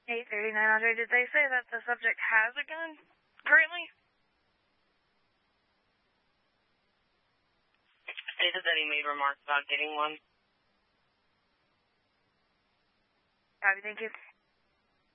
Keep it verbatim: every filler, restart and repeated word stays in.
eight thirty-nine, Andre, did they say that the subject has a gun currently? Stated that he made remarks about getting one. Copy, thank you.